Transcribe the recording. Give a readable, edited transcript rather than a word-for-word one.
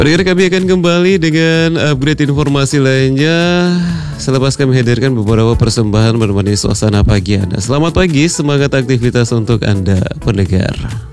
Pendengar, kami akan kembali dengan upgrade informasi lainnya selepas kami hadirkan beberapa persembahan menemani suasana pagi Anda. Selamat pagi, semangat aktivitas untuk Anda pendengar.